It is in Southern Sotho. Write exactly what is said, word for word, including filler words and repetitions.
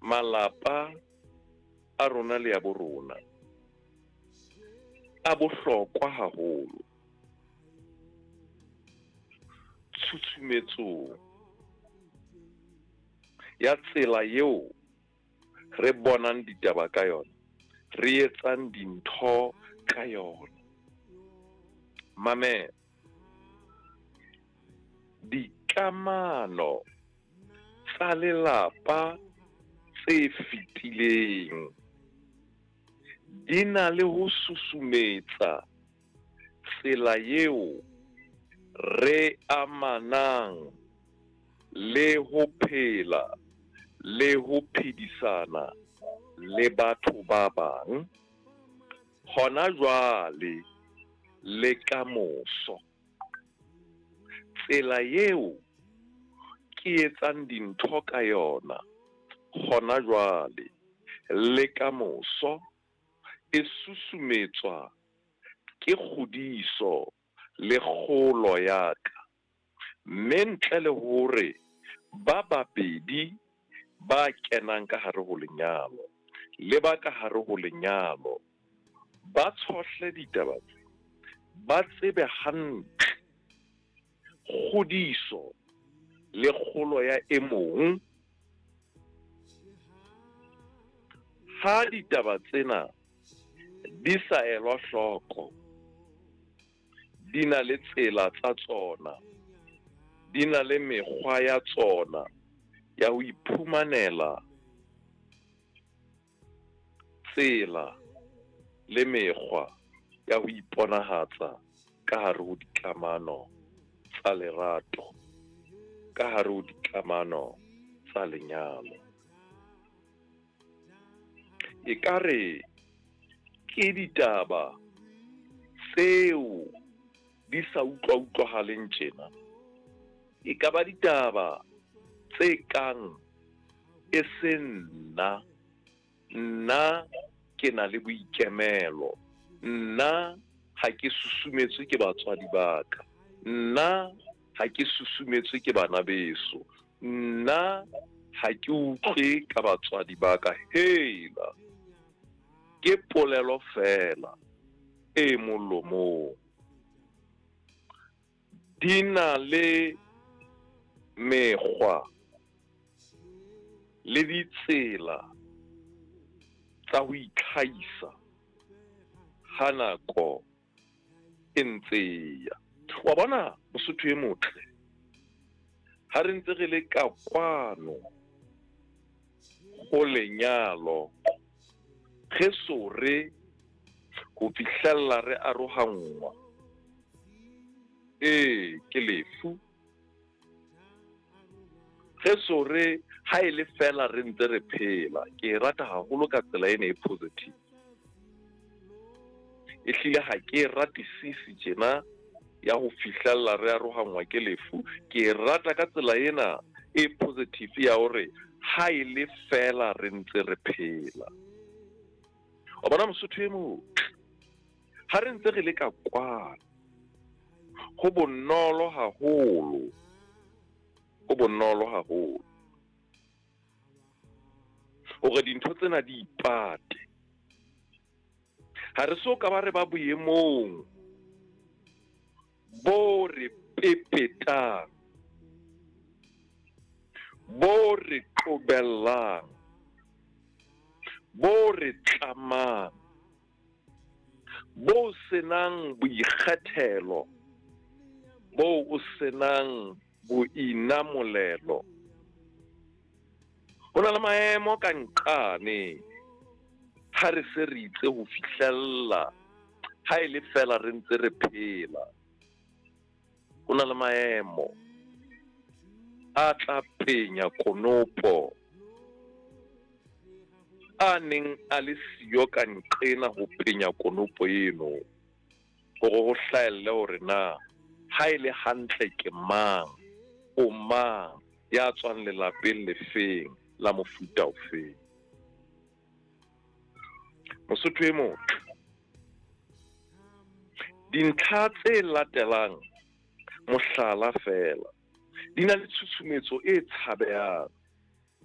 malapa a rona le ya bo rona a bohlokwa haholo tshutshumetso ya tsela eo re bonang ditaba ka yona, re etsang dintho ka yona. Mame, dikamano tsa lelapa tse fitileng di na le ho susumetsa tsela eo re amanang le ho phela le ho phedisana le batho ba bang hona jwale le ka moso. Tsela eo ke etsang dintho ka yona hona jwale le ka moso e susumetswa ke kgodiso le kgolo ya ka, mme ntle le hore ba babedi ba kenang ka hare ho lenyalo le ba ka hare ho lenyalo ba tshohle ditaba tse, ba tsebe hantle kgodiso le kgolo ya e mong. Ha ditaba tsena di sa elwa hloko, di na le tsela tsa tsona, di na le mekgwa ya tsona ya ho iphumanela tsela le mekgwa ya ho iponahatsa ka hare ho dikamano tsa lerato, ka hare ho dikamano tsa lenyalo. E kare ke ditaba tseo di sa utlwa-utlwahaleng tjena, e ka ba ditaba tse kang e se nna nna ke na le boikemelo, nna ha ke susumetswe ke batswadi ba ka, nna ha ke susumetswe ke bana beso, nna ha ke utlwe ka batswadi ba ka. Hela ke polelo fela e molomong. Di na le mekgwa le ditsela tsa ho itlhaisa ha nako e ntse ya. Wa bona Mosotho e motle, ha re ntse re le ka kwano ho lenyalo, ge sore ho fihlella re arohanngwa, ee ke lefu. Ge sore ha e le fela re ntse re phela, ke e rata haholo ka tsela ena e positive. E hlile ha ke e ratisisi tjena ya ho fihlella re arohanngwa ke lefu, ke e rata ka tsela ena e positive ya hore ha e le fela re ntse re phela. Wa bona Mosotho e motle, ha re ntse re le ka kwana, ho bonolo haholo, ho bonolo haholo hore dintho tsena di ipate. Ha re so ka ba re ba boemong bo re pepetang, bo re qobellang, bo re tlamang, bo senang boikgethelo, bo o senang boinamolelo. Ho na le maemo ka nqane ha re se re itse ho fihlella ha e le fela re ntse re phela. Ho na le maemo a tla penya konopo a neng a le siyo ka nqena ho penya konopo eno, hore ho hlahelle hore na ha e le hantle ke mang, o mang, ya tswang lelapeng le feng, la mofuta o feng. Mosotho e motle, dintlha tse latelang mohlala fela di na le tshusumetso e tshabehang